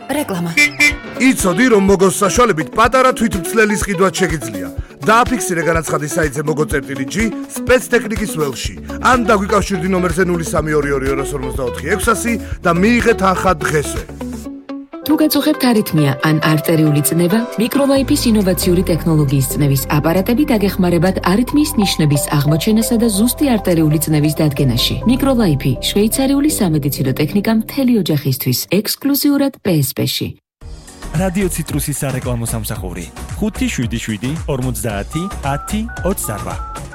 რეკლამა. იცოდი, რომ მოგოს საშუალებით პატარა თვითმცლელის ყიდვაც შეგიძლია. დააფიქსირე განაცხადის საიტზე mogo.g სპეცტექნიკის ველში. ან დაგვიკავშირდი ნომერზე 0322252600 და მიიღე თანხა დღესვე. თუ გაწუხებთ არითმია ან არტერიული წნევა, მიკროლაიფის ინოვაციური ტექნოლოგიის წნევის აპარატები დაგეხმარებათ არითმიის ნიშნების აღმოჩენასა და ზუსტი არტერიული წნევის დადგენაში. მიკროლაიფი შვეიცარიული სამედიცინო ტექნიკა მთელი ოჯახისთვის, ექსკლუზიურად PSP-ში. რადიო ციტრუსის სარეკლამო სამსახური 577 50 10 28